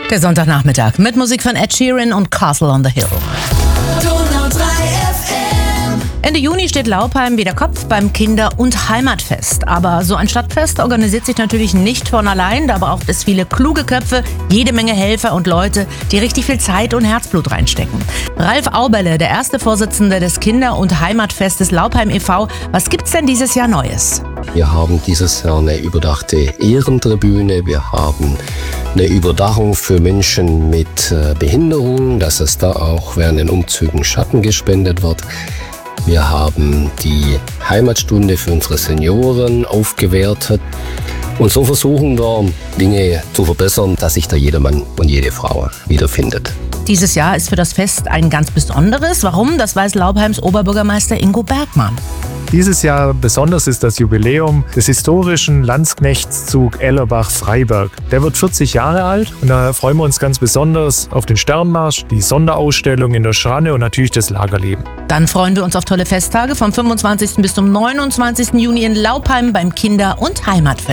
Der Sonntagnachmittag mit Musik von Ed Sheeran und Castle on the Hill. Ende Juni steht Laupheim wieder Kopf beim Kinder- und Heimatfest. Aber so ein Stadtfest organisiert sich natürlich nicht von allein. Da braucht es viele kluge Köpfe, jede Menge Helfer und Leute, die richtig viel Zeit und Herzblut reinstecken. Ralf Auberle, der erste Vorsitzende des Kinder- und Heimatfestes Laupheim e.V. Was gibt's denn dieses Jahr Neues? Wir haben dieses Jahr eine überdachte Ehrentribüne. Wir haben eine Überdachung für Menschen mit Behinderung, dass es da auch während den Umzügen Schatten gespendet wird. Wir haben die Heimatstunde für unsere Senioren aufgewertet. Und so versuchen wir, Dinge zu verbessern, dass sich da jeder Mann und jede Frau wiederfindet. Dieses Jahr ist für das Fest ein ganz besonderes. Warum? Das weiß Laupheims Oberbürgermeister Ingo Bergmann. Dieses Jahr besonders ist das Jubiläum des historischen Landsknechtszug Ellerbach-Freiberg. Der wird 40 Jahre alt und da freuen wir uns ganz besonders auf den Sternmarsch, die Sonderausstellung in der Schranne und natürlich das Lagerleben. Dann freuen wir uns auf tolle Festtage vom 25. bis zum 29. Juni in Laupheim beim Kinder- und Heimatfest.